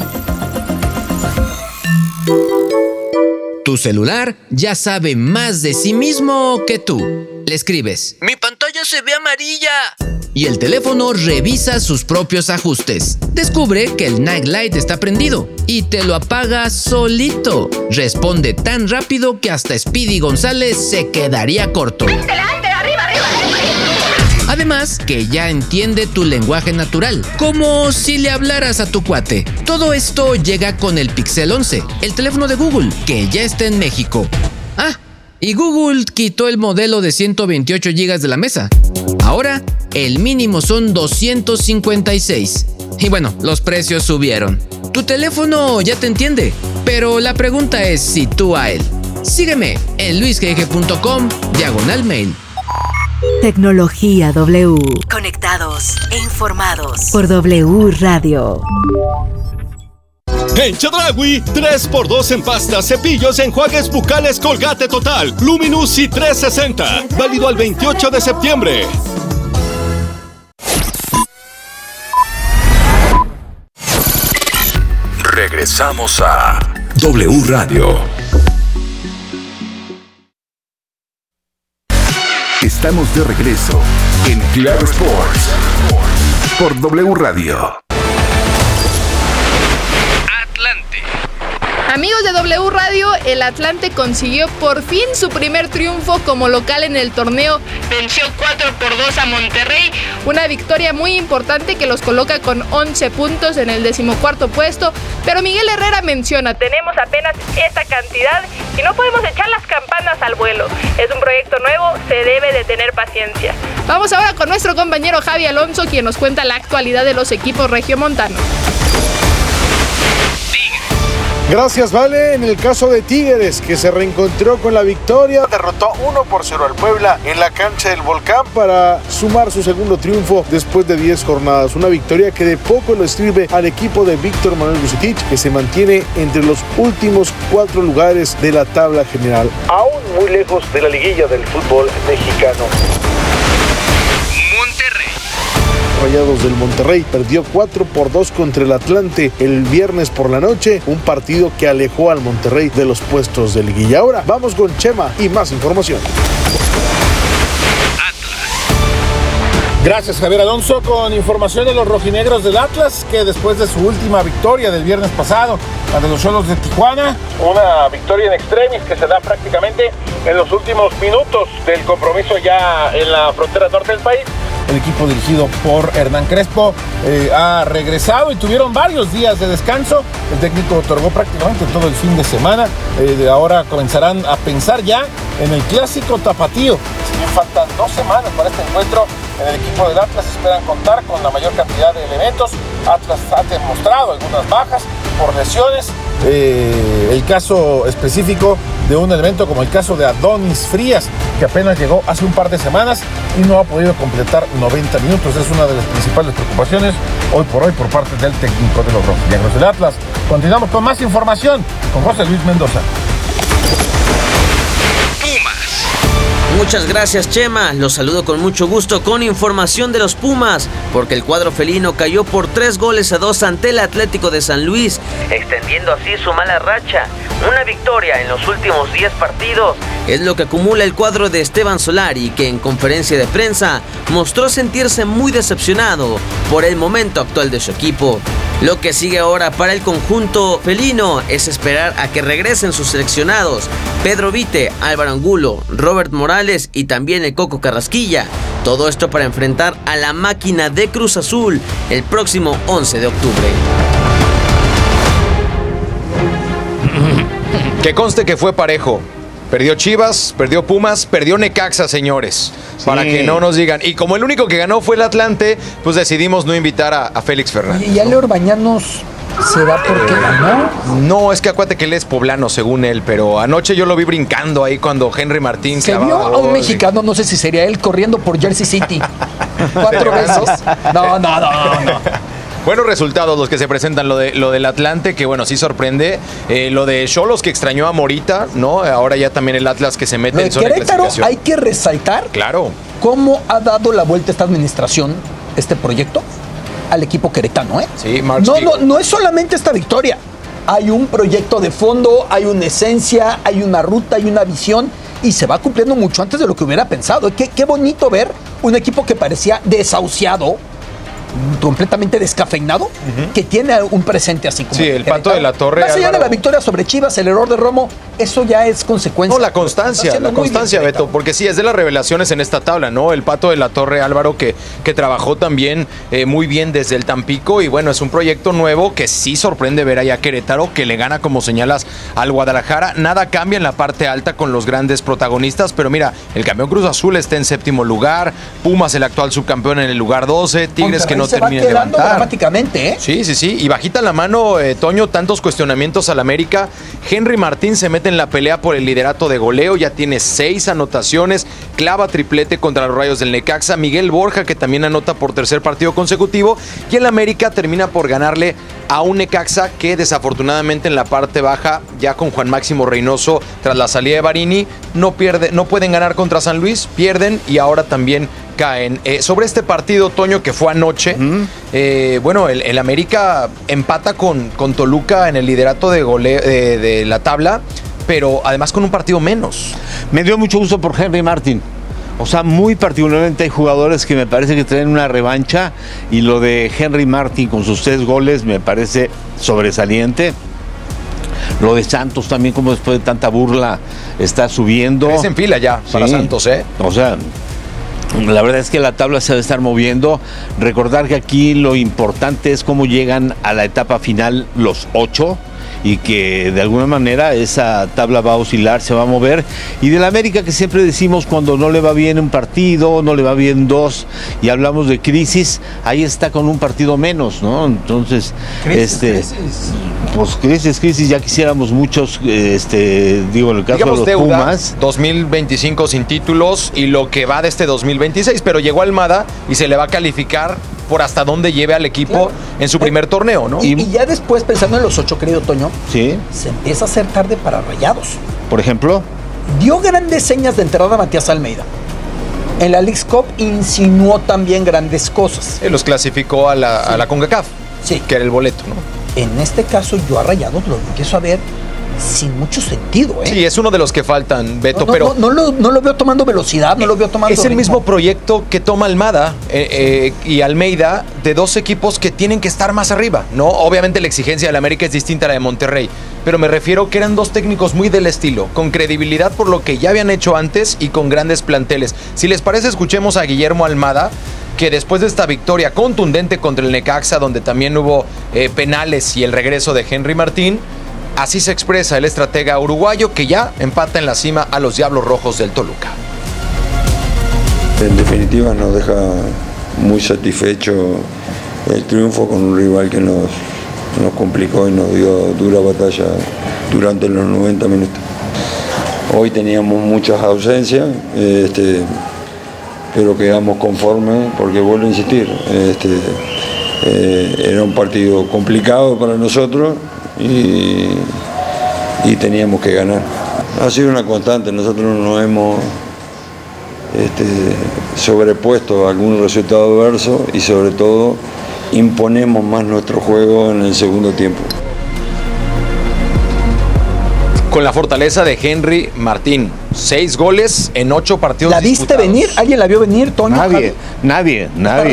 Tu celular ya sabe más de sí mismo que tú. Le escribes: "Mi pantalla se ve amarilla". Y el teléfono revisa sus propios ajustes. Descubre que el Night Light está prendido y te lo apaga solito. Responde tan rápido que hasta Speedy González se quedaría corto. Además, que ya entiende tu lenguaje natural, como si le hablaras a tu cuate. Todo esto llega con el Pixel 11, el teléfono de Google, que ya está en México. Ah, y Google quitó el modelo de 128 GB de la mesa. Ahora, el mínimo son 256. Y bueno, los precios subieron. Tu teléfono ya te entiende, pero la pregunta es si tú a él. Sígueme en luisgg.com/mail. Tecnología W. Conectados e informados. Por W Radio. En Chedraui, 3x2 en pastas, cepillos, enjuagues bucales Colgate Total, Luminous y 360. Válido al 28 de septiembre. Regresamos a W Radio. Estamos de regreso en Claro Sports por W Radio. Amigos de W Radio, el Atlante consiguió por fin su primer triunfo como local en el torneo. Venció 4-2 a Monterrey, una victoria muy importante que los coloca con 11 puntos en el 14º puesto. Pero Miguel Herrera menciona: tenemos apenas esta cantidad y no podemos echar las campanas al vuelo. Es un proyecto nuevo, se debe de tener paciencia. Vamos ahora con nuestro compañero Javi Alonso, quien nos cuenta la actualidad de los equipos regiomontanos. Gracias, Vale. En el caso de Tigres, que se reencontró con la victoria, derrotó 1-0 al Puebla en la cancha del Volcán para sumar su segundo triunfo después de 10 jornadas. Una victoria que de poco le sirve al equipo de Víctor Manuel Vucetich, que se mantiene entre los últimos 4 lugares de la tabla general, aún muy lejos de la liguilla del fútbol mexicano. Rayados del Monterrey perdió 4-2 contra el Atlante el viernes por la noche, un partido que alejó al Monterrey de los puestos de liguilla. Ahora vamos con Chema y más información. Gracias, Javier Alonso, con información de los rojinegros del Atlas, que después de su última victoria del viernes pasado ante los Xolos de Tijuana, una victoria en extremis que se da prácticamente en los últimos minutos del compromiso ya en la frontera norte del país. El equipo dirigido por Hernán Crespo ha regresado y tuvieron varios días de descanso. El técnico otorgó prácticamente todo el fin de semana. Ahora comenzarán a pensar ya en el clásico tapatío. Si bien faltan 2 semanas para este encuentro, en el equipo del Atlas esperan contar con la mayor cantidad de elementos. Atlas ha demostrado algunas bajas por lesiones. El caso específico de un elemento como el caso de Adonis Frías, que apenas llegó hace un par de semanas y no ha podido completar 90 minutos. Es una de las principales preocupaciones hoy por hoy por parte del técnico de los rojinegros del Atlas. Continuamos con más información con José Luis Mendoza. Muchas gracias, Chema. Los saludo con mucho gusto con información de los Pumas, porque el cuadro felino cayó por 3-2 ante el Atlético de San Luis, extendiendo así su mala racha. Una victoria en los últimos 10 partidos es lo que acumula el cuadro de Esteban Solari, que en conferencia de prensa mostró sentirse muy decepcionado por el momento actual de su equipo. Lo que sigue ahora para el conjunto felino es esperar a que regresen sus seleccionados Pedro Vite, Álvaro Angulo, Robert Morales y también el Coco Carrasquilla. Todo esto para enfrentar a la máquina de Cruz Azul el próximo 11 de octubre. Que conste que fue parejo. Perdió Chivas, perdió Pumas, perdió Necaxa, señores. Sí. Para que no nos digan. Y como el único que ganó fue el Atlante, pues decidimos no invitar a Félix Fernández. ¿Y ya Leo Orbañanos será porque ganó? No, es que acuérdate que él es poblano, según él, pero anoche yo lo vi brincando ahí cuando Henry Martín se vio a un mexicano, no sé si sería él, corriendo por Jersey City 4 veces. No. Buenos resultados los que se presentan, lo del Atlante, que bueno, sí sorprende. Lo de Xolos, que extrañó a Morita, ¿no? Ahora ya también el Atlas que se mete en zona de clasificación. Hay que resaltar cómo ha dado la vuelta esta administración, este proyecto, al equipo queretano, ¿eh? Sí, no es solamente esta victoria. Hay un proyecto de fondo, hay una esencia, hay una ruta, hay una visión, y se va cumpliendo mucho antes de lo que hubiera pensado. Qué bonito ver un equipo que parecía desahuciado, completamente descafeinado, que tiene un presente así como... Sí, el Pato de la Torre. Más allá de la victoria sobre Chivas, el error de Romo, eso ya es consecuencia. No, la constancia, Beto, porque sí, es de las revelaciones en esta tabla, ¿no? El Pato de la Torre, Álvaro, que trabajó también muy bien desde el Tampico, y bueno, es un proyecto nuevo que sí sorprende ver allá a Querétaro, que le gana, como señalas, al Guadalajara. Nada cambia en la parte alta con los grandes protagonistas, pero mira, el campeón Cruz Azul está en 7º lugar, Pumas, el actual subcampeón, en el lugar 12, Tigres que no termina de levantar. Dramáticamente, ¿eh? Sí. Y bajita la mano, Toño, tantos cuestionamientos al América. Henry Martín se mete en la pelea por el liderato de goleo, ya tiene 6 anotaciones, clava triplete contra los Rayos del Necaxa. Miguel Borja, que también anota por 3er partido consecutivo, y el América termina por ganarle a un Necaxa que desafortunadamente en la parte baja, ya con Juan Máximo Reynoso tras la salida de Barini, no pueden ganar contra San Luis, pierden y ahora también caen. Sobre este partido, Toño, que fue anoche, bueno, el América empata con Toluca en el liderato de goleo de la tabla, pero además con un partido menos. Me dio mucho gusto por Henry Martín. O sea, muy particularmente hay jugadores que me parece que traen una revancha, y lo de Henry Martín con sus 3 goles me parece sobresaliente. Lo de Santos también, como después de tanta burla está subiendo. Es en fila ya para Santos, ¿eh? O sea, la verdad es que la tabla se debe estar moviendo. Recordar que aquí lo importante es cómo llegan a la etapa final los 8, y que de alguna manera esa tabla va a oscilar, se va a mover. Y del América, que siempre decimos cuando no le va bien un partido, no le va bien 2, y hablamos de crisis, ahí está con un partido menos, ¿no? Entonces, pues crisis, ya quisiéramos muchos, digo, en el caso digamos, de los Pumas. 2025 sin títulos y lo que va de este 2026, pero llegó Almada y se le va a calificar por hasta dónde lleve al equipo en su primer torneo, ¿no? Y ya después, pensando en los 8, querido Toño, sí, se empieza a hacer tarde para Rayados. Por ejemplo, dio grandes señas de entrada a Matías Almeida. En la Leagues Cup insinuó también grandes cosas. Los clasificó a la CONCACAF, que era el boleto, ¿no? En este caso yo a Rayados lo empiezo a ver sin mucho sentido, ¿eh? Sí, es uno de los que faltan, Beto, pero no lo veo tomando velocidad, no lo veo tomando es el ritmo. mismo proyecto que toma Almada y Almeida, de dos equipos que tienen que estar más arriba, ¿no? Obviamente la exigencia del América es distinta a la de Monterrey, pero me refiero que eran dos técnicos muy del estilo, con credibilidad por lo que ya habían hecho antes y con grandes planteles. Si les parece, escuchemos a Guillermo Almada, que después de esta victoria contundente contra el Necaxa, donde también hubo penales y el regreso de Henry Martín, así se expresa el estratega uruguayo, que ya empata en la cima a los Diablos Rojos del Toluca. En definitiva nos deja muy satisfecho el triunfo con un rival que nos complicó y nos dio dura batalla durante los 90 minutos. Hoy teníamos muchas ausencias, pero quedamos conformes porque vuelvo a insistir, era un partido complicado para nosotros y teníamos que ganar. Ha sido una constante, nosotros nos hemos sobrepuesto a algún resultado adverso y sobre todo imponemos más nuestro juego en el segundo tiempo. Con la fortaleza de Henry Martín, 6 goles en 8 partidos ¿La viste venir? ¿Alguien la vio venir, Toño? Nadie.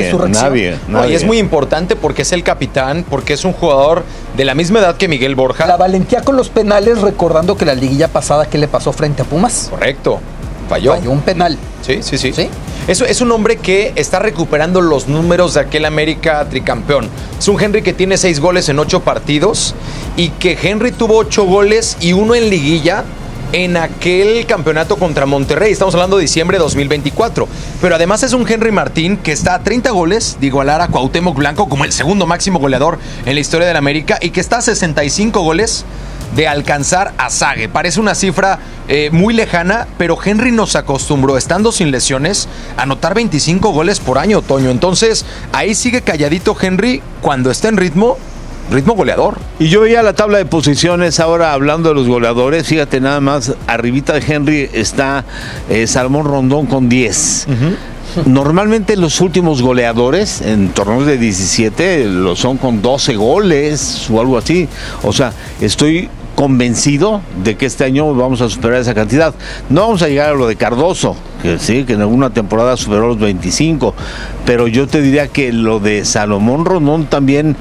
Y es muy importante porque es el capitán, porque es un jugador de la misma edad que Miguel Borja. La valentía con los penales, recordando que la liguilla pasada, ¿qué le pasó frente a Pumas? Correcto, falló un penal. Sí. Eso es un hombre que está recuperando los números de aquel América tricampeón. Es un Henry que tiene 6 goles en 8 partidos y que Henry tuvo 8 goles y 1 en liguilla en aquel campeonato contra Monterrey. Estamos hablando de diciembre de 2024. Pero además es un Henry Martín que está a 30 goles de igualar a Cuauhtémoc Blanco como el segundo máximo goleador en la historia del América y que está a 65 goles de alcanzar a Zague. Parece una cifra muy lejana, pero Henry nos acostumbró, estando sin lesiones, a anotar 25 goles por año, Toño. Entonces, ahí sigue calladito Henry cuando está en ritmo goleador. Y yo veía la tabla de posiciones ahora hablando de los goleadores. Fíjate nada más, arribita de Henry está Salomón Rondón con 10. Normalmente los últimos goleadores en torneos de 17 lo son con 12 goles o algo así. O sea, estoy convencido de que este año vamos a superar esa cantidad. No vamos a llegar a lo de Cardoso, que sí, que en alguna temporada superó los 25, pero yo te diría que lo de Salomón Rondón también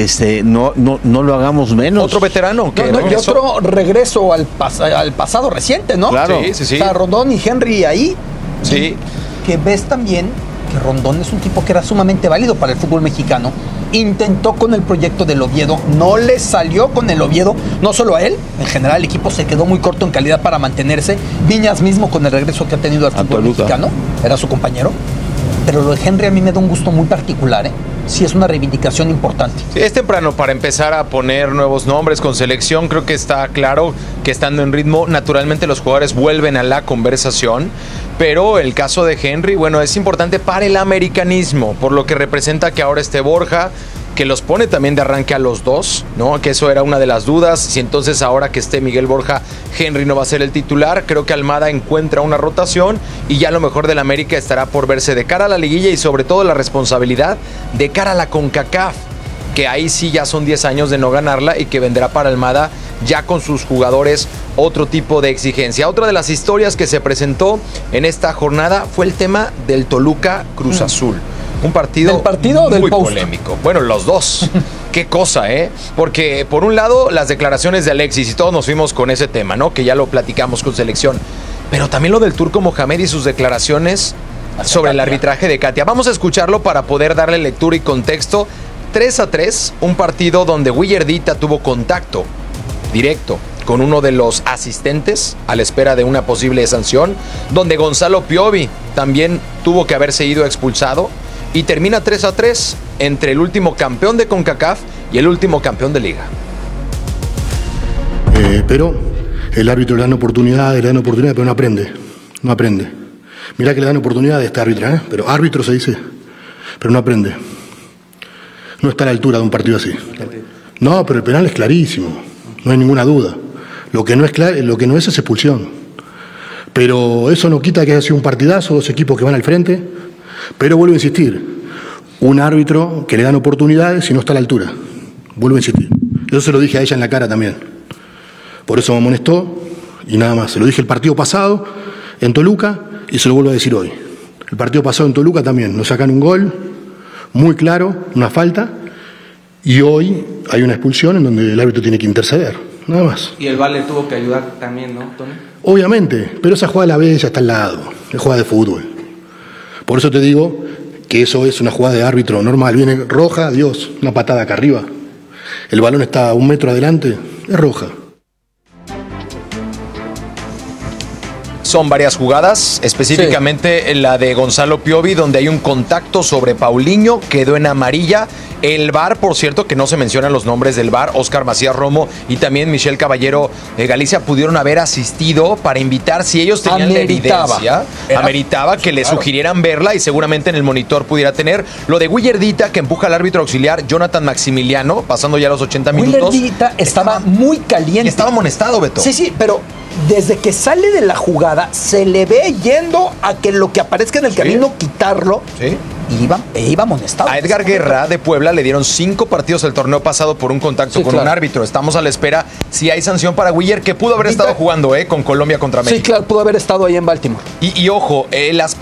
no lo hagamos menos. Otro veterano que y otro regreso al pasado reciente, ¿no? Claro. Sí. O sea, Rondón y Henry ahí. Sí. Que ves también que Rondón es un tipo que era sumamente válido para el fútbol mexicano. Intentó con el proyecto del Oviedo, no le salió con el Oviedo, no solo a él, en general el equipo se quedó muy corto en calidad para mantenerse. Viñas mismo con el regreso que ha tenido al fútbol mexicano, era su compañero. Pero lo de Henry a mí me da un gusto muy particular, Sí, es una reivindicación importante. Sí, es temprano para empezar a poner nuevos nombres con selección. Creo que está claro que estando en ritmo, naturalmente los jugadores vuelven a la conversación. Pero el caso de Henry, bueno, es importante para el americanismo, por lo que representa que ahora esté Borja, que los pone también de arranque a los dos, ¿no? Que eso era una de las dudas. Si entonces ahora que esté Miguel Borja, Henry no va a ser el titular. Creo que Almada encuentra una rotación y ya lo mejor del América estará por verse de cara a la liguilla y sobre todo la responsabilidad de cara a la CONCACAF, que ahí sí ya son 10 años de no ganarla y que vendrá para Almada ya con sus jugadores otro tipo de exigencia. Otra de las historias que se presentó en esta jornada fue el tema del Toluca Cruz Azul. Un partido, ¿del partido o del muy post? Polémico. Bueno, los dos. Qué cosa, Porque por un lado las declaraciones de Alexis y todos nos fuimos con ese tema, ¿no? Que ya lo platicamos con selección. Pero también lo del Turco Mohamed y sus declaraciones sobre el arbitraje de Katia. Vamos a escucharlo para poder darle lectura y contexto. 3-3, un partido donde Willardita tuvo contacto directo con uno de los asistentes a la espera de una posible sanción, donde Gonzalo Piovi también tuvo que haberse ido expulsado. Y termina 3-3 entre el último campeón de CONCACAF y el último campeón de Liga. Pero el árbitro le dan oportunidad, pero no aprende. No aprende. Mirá que le dan oportunidad a este árbitro, pero árbitro se dice, pero no aprende. No está a la altura de un partido así. No, pero el penal es clarísimo, no hay ninguna duda. Lo que no es expulsión. Pero eso no quita que haya sido un partidazo, 2 equipos que van al frente. Pero vuelvo a insistir, un árbitro que le dan oportunidades y no está a la altura. Vuelvo a insistir. Eso se lo dije a ella en la cara también. Por eso me amonestó y nada más. Se lo dije el partido pasado en Toluca y se lo vuelvo a decir hoy. El partido pasado en Toluca también. Nos sacan un gol muy claro, una falta, y hoy hay una expulsión en donde el árbitro tiene que interceder. Nada más. Y el VAR le tuvo que ayudar también, ¿no, Tony? Obviamente, pero esa jugada la ve, ya está al lado. Es jugada de fútbol. Por eso te digo que eso es una jugada de árbitro normal. Viene roja, Dios, una patada acá arriba. El balón está a 1 metro adelante, es roja. Son varias jugadas, específicamente la de Gonzalo Piovi, donde hay un contacto sobre Paulinho, quedó en amarilla. El VAR, por cierto, que no se mencionan los nombres del VAR, Óscar Macías Romo y también Michelle Caballero de Galicia pudieron haber asistido para invitar, si ellos tenían la evidencia, ameritaba que le sugirieran verla y seguramente en el monitor pudiera tener. Lo de Willardita, que empuja al árbitro auxiliar Jonathan Maximiliano, pasando ya los 80 minutos. Willardita estaba muy caliente. Estaba amonestado, Beto. Sí, pero desde que sale de la jugada se le ve yendo a que lo que aparezca en el camino quitarlo. Sí. Iba amonestado. A Edgar Guerra de Puebla le dieron 5 partidos el torneo pasado por un contacto con un árbitro. Estamos a la espera si hay sanción para Willier, que pudo haber estado jugando con Colombia contra México. Sí, claro, pudo haber estado ahí en Baltimore. Y ojo, las